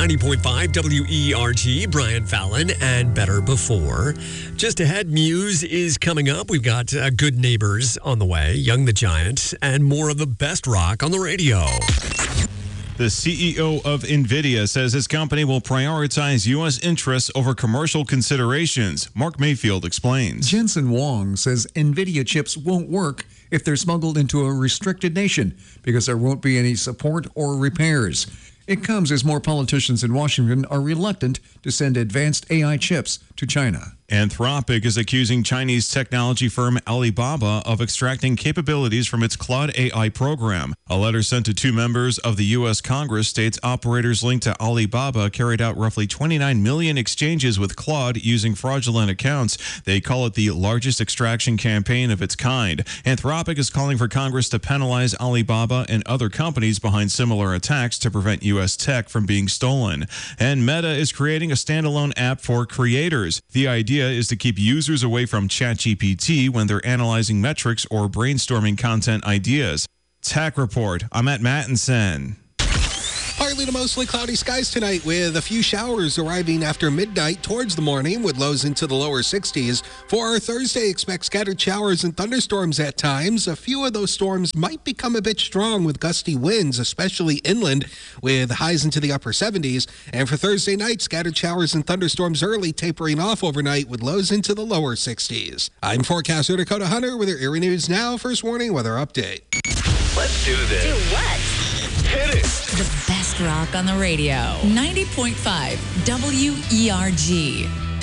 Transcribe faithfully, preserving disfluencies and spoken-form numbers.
ninety point five W E R G, Brian Fallon, and Better Before. Just ahead, Muse is coming up. We've got uh, Good Neighbors on the way, Young the Giant, and more of the best rock on the radio. The C E O of NVIDIA says his company will prioritize U S interests over commercial considerations. Mark Mayfield explains. Jensen Huang says NVIDIA chips won't work if they're smuggled into a restricted nation because there won't be any support or repairs. It comes as more politicians in Washington are reluctant to send advanced A I chips to China. Anthropic is accusing Chinese technology firm Alibaba of extracting capabilities from its Claude A I program. A letter sent to two members of the U S Congress states operators linked to Alibaba carried out roughly twenty-nine million exchanges with Claude using fraudulent accounts. They call it the largest extraction campaign of its kind. Anthropic is calling for Congress to penalize Alibaba and other companies behind similar attacks to prevent U S tech from being stolen. And Meta is creating a standalone app for creators. The idea is to keep users away from ChatGPT when they're analyzing metrics or brainstorming content ideas. Tech Report, I'm at Mattinson. Partly to mostly cloudy skies tonight with a few showers arriving after midnight towards the morning with lows into the lower sixties. For our Thursday, expect scattered showers and thunderstorms at times. A few of those storms might become a bit strong with gusty winds, especially inland, with highs into the upper seventies. And for Thursday night, scattered showers and thunderstorms early, tapering off overnight with lows into the lower sixties. I'm forecaster Dakota Hunter with your Erie News Now First Warning Weather Update. Let's do this. Do what? Hit it. The best rock on the radio. ninety point five W E R G.